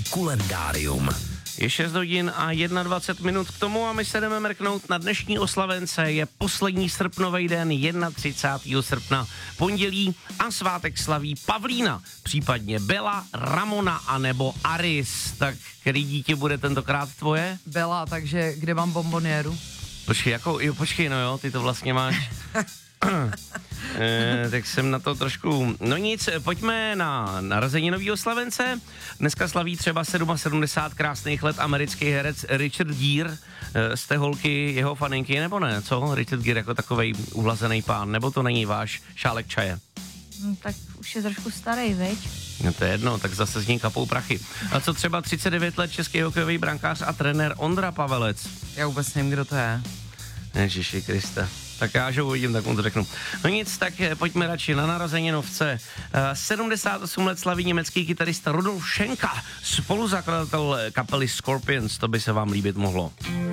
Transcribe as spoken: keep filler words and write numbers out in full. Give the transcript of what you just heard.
Kulendárium. Je šest hodin a dvacet jedna minut k tomu a my se jdeme mrknout na dnešní oslavence. Je poslední srpnový den, třicátého prvního srpna, pondělí a svátek slaví Pavlína, případně Bela, Ramona anebo Aris. Tak který dítě bude tentokrát tvoje? Bela, takže kde mám bombonieru? Počkej, jako, jo, počkej, no jo, ty to vlastně máš. e, tak jsem na to trošku... No nic, pojďme na narozeninový oslavence. Dneska slaví třeba sedmdesát sedm krásných let americký herec Richard Gere. E, jste holky jeho faninky, nebo ne? Co? Richard Gere jako takovej uhlazený pán, nebo to není váš šálek čaje? No, tak už je trošku starý, veď? No to je jedno, tak zase z ní kapou prachy. A co třeba třicet devět let český hokejový brankář a trenér Ondra Pavelec? Já vůbec nevím, kdo to je. Ježiši Kriste. Tak já, že uvidím, tak mu to řeknu. No nic, tak pojďme radši na narozeninovce. sedmdesát osm let slaví německý kytarista Rudolf Schenker, spoluzakladatel kapely Scorpions, to by se vám líbit mohlo.